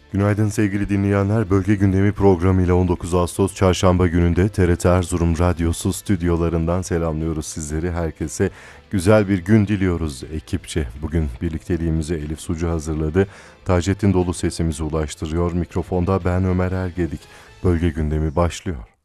Günaydın sevgili dinleyenler. Bölge Gündemi programıyla 19 Ağustos Çarşamba gününde TRT Erzurum Radyosu stüdyolarından selamlıyoruz sizleri. Herkese güzel bir gün diliyoruz ekipçe. Bugün birlikteliğimizi Elif Sucu hazırladı. Taceddin Dolu sesimizi ulaştırıyor. Mikrofonda ben Ömer Ergedik. Bölge Gündemi başlıyor.